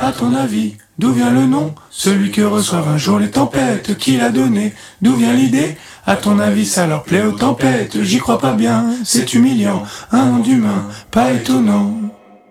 À ton avis, d'où vient le nom? Celui que reçoivent un jour les tempêtes, qui l'a donné? D'où vient l'idée? À ton avis, ça leur plaît aux tempêtes? J'y crois pas bien, c'est humiliant, un nom d'humain, pas étonnant.